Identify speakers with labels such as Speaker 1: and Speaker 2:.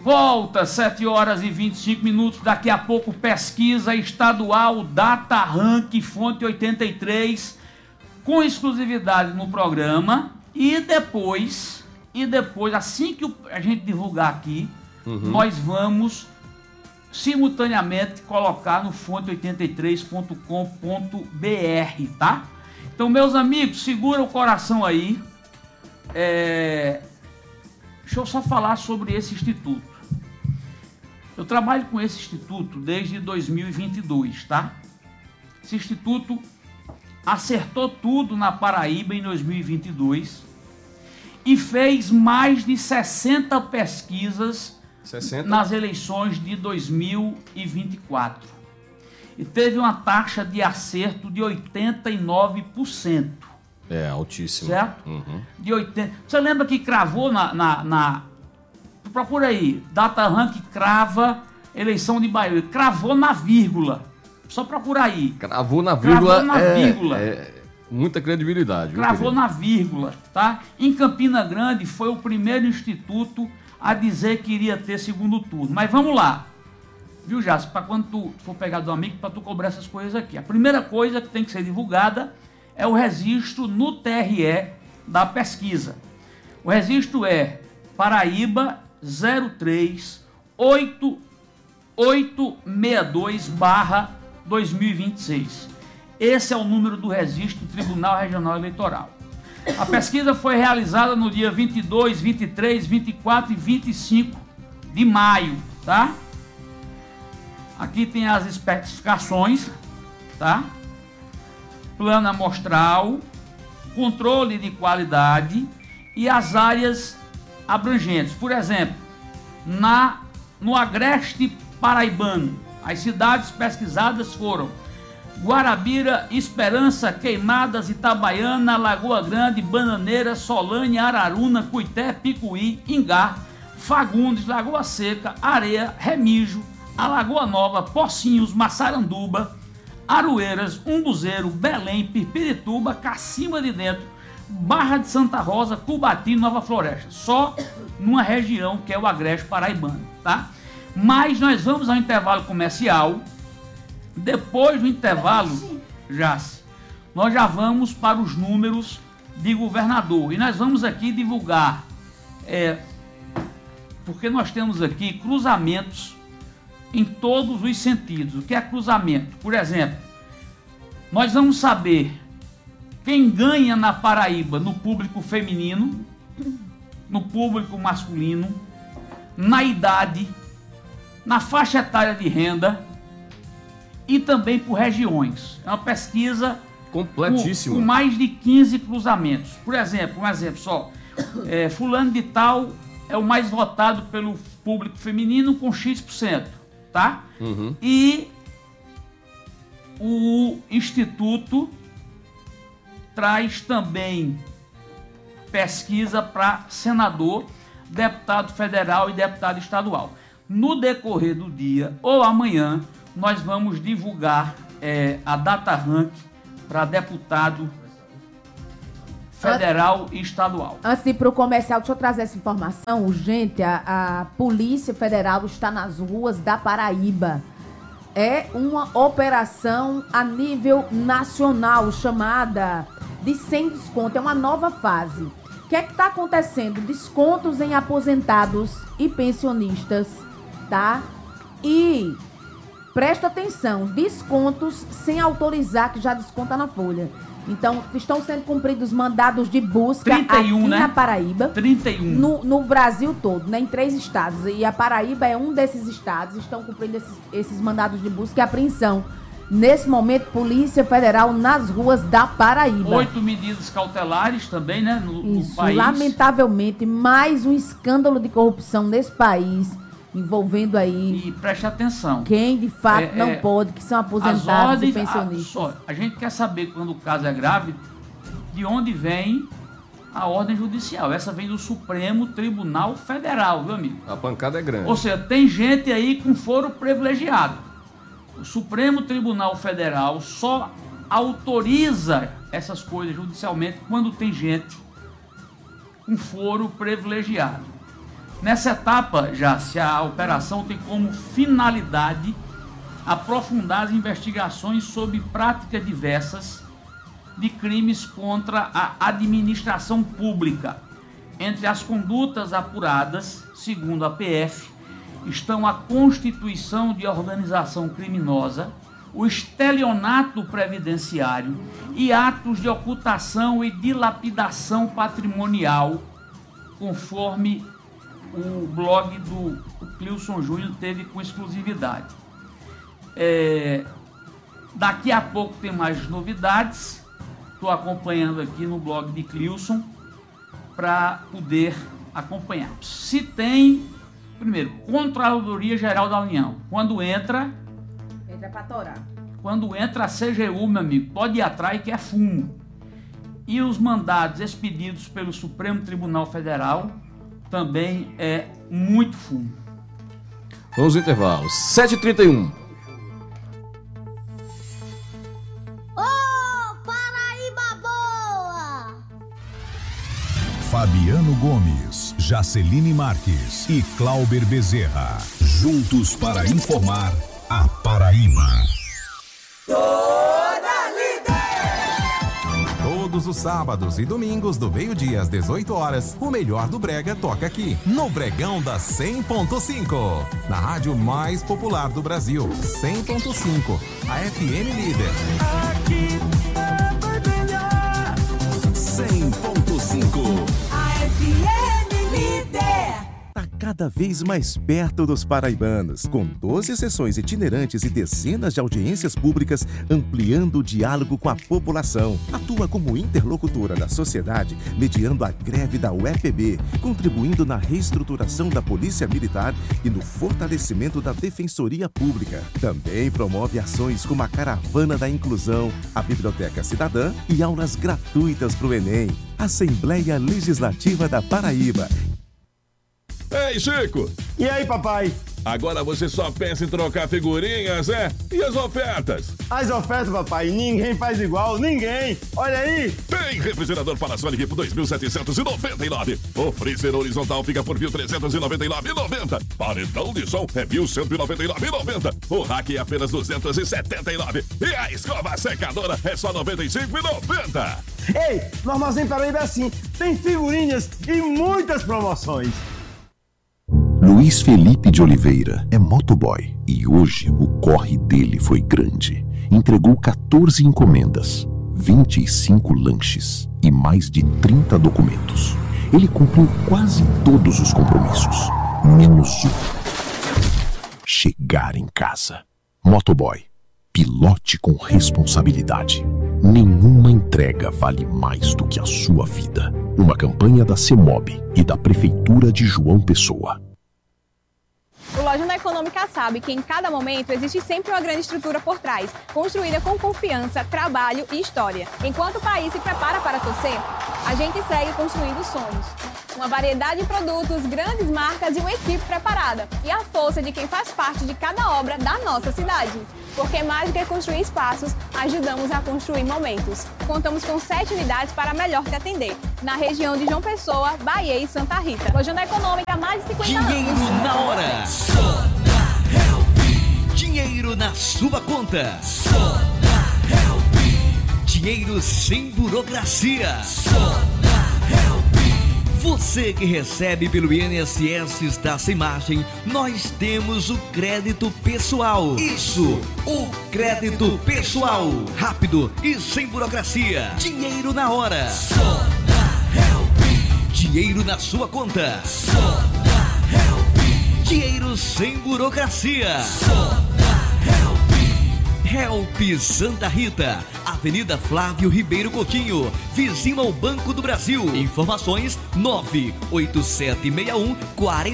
Speaker 1: Volta, 7 horas e 25 minutos. Daqui a pouco, pesquisa estadual Data Rank Fonte 83, com exclusividade no programa. E depois, assim que a gente divulgar aqui, nós vamos simultaneamente colocar no fonte83.com.br, tá? Então, meus amigos, segura o coração aí. Deixa eu só falar sobre esse instituto. Eu trabalho com esse instituto desde 2022, tá? Esse instituto acertou tudo na Paraíba em 2022 e fez mais de 60 pesquisas nas eleições de 2024. E teve uma taxa de acerto de 89%.
Speaker 2: É, altíssimo.
Speaker 1: Certo? De 80%. Você lembra que cravou procura aí, Data Rank crava eleição de Bahia. Cravou na vírgula. Só procura aí.
Speaker 2: Cravou na vírgula.
Speaker 1: Cravou na vírgula.
Speaker 2: Muita credibilidade.
Speaker 1: Cravou na vírgula, tá? Em Campina Grande foi o primeiro instituto a dizer que iria ter segundo turno. Mas vamos lá. Viu, Jássio? Para quando tu for pegar do amigo, para tu cobrar essas coisas aqui. A primeira coisa que tem que ser divulgada é o registro no TRE da pesquisa. O registro é Paraíba 03862/2026. Esse é o número do registro do Tribunal Regional Eleitoral. A pesquisa foi realizada no dia 22, 23, 24 e 25 de maio, tá? Aqui tem as especificações, tá? Plano amostral, controle de qualidade e as áreas abrangentes. Por exemplo, no Agreste Paraibano, as cidades pesquisadas foram Guarabira, Esperança, Queimadas, Itabaiana, Lagoa Grande, Bananeira, Solânia, Araruna, Cuité, Picuí, Ingá, Fagundes, Lagoa Seca, Areia, Remígio, Alagoa Nova, Pocinhos, Massaranduba, Aroeiras, Umbuzeiro, Belém, Pirpirituba, Cacima de Dentro, Barra de Santa Rosa, Cubati, Nova Floresta. Só numa região que é o Agreste Paraibano, tá? Mas nós vamos ao intervalo comercial. Depois do intervalo, nós já vamos para os números de governador. E nós vamos aqui divulgar, porque nós temos aqui cruzamentos em todos os sentidos. O que é cruzamento? Por exemplo, nós vamos saber quem ganha na Paraíba no público feminino, no público masculino, na idade, na faixa etária de renda e também por regiões. É uma pesquisa completíssima, com mais de 15 cruzamentos. Por exemplo, um exemplo só, fulano de tal é o mais votado pelo público feminino com X%, tá? E o Instituto traz também pesquisa para senador, deputado federal e deputado estadual. No decorrer do dia ou amanhã, nós vamos divulgar a Data Rank para deputado federal e estadual.
Speaker 3: Antes de ir para o comercial, deixa eu trazer essa informação urgente. A Polícia Federal está nas ruas da Paraíba. É uma operação a nível nacional chamada de Sem Desconto. É uma nova fase. O que é que está acontecendo? Descontos em aposentados e pensionistas, tá? E presta atenção, descontos sem autorizar, que já desconta na folha. Então, estão sendo cumpridos mandados de busca 31, aqui, né? Na Paraíba. 31. No Brasil todo, né? Em 3 estados. E a Paraíba é um desses estados. Estão cumprindo esses mandados de busca e apreensão. Nesse momento, Polícia Federal nas ruas da Paraíba.
Speaker 1: 8 medidas cautelares também, né? No país.
Speaker 3: Lamentavelmente, mais um escândalo de corrupção nesse país, envolvendo aí...
Speaker 1: E preste atenção.
Speaker 3: Quem de fato não pode, que são aposentados e pensionistas.
Speaker 1: A gente quer saber, quando o caso é grave, de onde vem a ordem judicial. Essa vem do Supremo Tribunal Federal, viu, amigo?
Speaker 2: A pancada é grande.
Speaker 1: Ou seja, tem gente aí com foro privilegiado. O Supremo Tribunal Federal só autoriza essas coisas judicialmente quando tem gente com foro privilegiado. Nessa etapa, a operação tem como finalidade aprofundar as investigações sobre práticas diversas de crimes contra a administração pública. Entre as condutas apuradas, segundo a PF, estão a constituição de organização criminosa, o estelionato previdenciário e atos de ocultação e dilapidação patrimonial, conforme o blog do Cleilson Júnior teve com exclusividade. Daqui a pouco tem mais novidades. Estou acompanhando aqui no blog de Cleilson para poder acompanhar. Se tem, primeiro, Controladoria Geral da União. Quando entra para torar. Quando entra a CGU, meu amigo, pode ir atrás que é fumo. E os mandados expedidos pelo Supremo Tribunal Federal também é muito fumo.
Speaker 2: Vamos ao intervalo. 7h31.
Speaker 4: Paraíba boa!
Speaker 5: Fabiano Gomes, Jaceline Marques e Clauber Bezerra. Juntos para informar a Paraíba.
Speaker 4: Toda líder!
Speaker 6: Todos os sábados e domingos do meio-dia às 18 horas, o melhor do Brega toca aqui, no Bregão da 100.5. Na rádio mais popular do Brasil, 100.5. A FM Líder.
Speaker 4: Aqui vai brilhar.
Speaker 6: 100.5.
Speaker 4: A FM Líder.
Speaker 7: Tá cada vez mais perto dos paraibanos, com 12 sessões itinerantes e dezenas de audiências públicas, ampliando o diálogo com a população. Atua como interlocutora da sociedade, mediando a greve da UEPB, contribuindo na reestruturação da Polícia Militar e no fortalecimento da Defensoria Pública. Também promove ações como a Caravana da Inclusão, a Biblioteca Cidadã e aulas gratuitas para o Enem. Assembleia Legislativa da Paraíba.
Speaker 8: Ei, Chico!
Speaker 9: E aí, papai?
Speaker 8: Agora você só pensa em trocar figurinhas, é? E as ofertas?
Speaker 9: As ofertas, papai, ninguém faz igual, ninguém! Olha aí!
Speaker 8: Tem refrigerador Panasonic por 2.799. O freezer horizontal fica por 1.399,90. Paredão de som é 1.199,90. O rack é apenas 279. E a escova secadora é só 95,90.
Speaker 9: Ei, no Armazém Paraíba é assim, tem figurinhas e muitas promoções.
Speaker 10: Luiz Felipe de Oliveira é motoboy e hoje o corre dele foi grande. Entregou 14 encomendas, 25 lanches e mais de 30 documentos. Ele cumpriu quase todos os compromissos, menos um: chegar em casa. Motoboy, pilote com responsabilidade. Nenhuma entrega vale mais do que a sua vida. Uma campanha da CEMOB e da Prefeitura de João Pessoa.
Speaker 11: O Lojão Econômica sabe que em cada momento existe sempre uma grande estrutura por trás, construída com confiança, trabalho e história. Enquanto o país se prepara para torcer, a gente segue construindo sonhos. Uma variedade de produtos, grandes marcas e uma equipe preparada. E a força de quem faz parte de cada obra da nossa cidade. Porque mais do que construir espaços, ajudamos a construir momentos. Contamos com 7 unidades para melhor te atender. Na região de João Pessoa, Bahia e Santa Rita. Lojão Econômica há mais de 50 anos.
Speaker 12: Dinheiro na hora. Só na Help. Dinheiro na sua conta. Só na Help. Dinheiro sem burocracia. Só na Help. Você que recebe pelo INSS está sem margem, nós temos o crédito pessoal. Isso, o crédito pessoal. Rápido e sem burocracia. Dinheiro na hora. Só na Help. Dinheiro na sua conta. Só na Help. Dinheiro sem burocracia. Só na Help. Help Santa Rita, Avenida Flávio Ribeiro Coutinho, vizinho ao Banco do Brasil. Informações 98761 40